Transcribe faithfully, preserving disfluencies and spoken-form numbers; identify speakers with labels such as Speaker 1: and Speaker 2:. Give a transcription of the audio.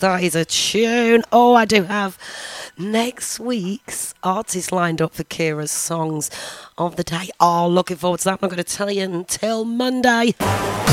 Speaker 1: That is a tune. Oh, I do have next week's artist lined up for Kira's songs of the day. Oh, looking forward to that. I'm not going to tell you until Monday.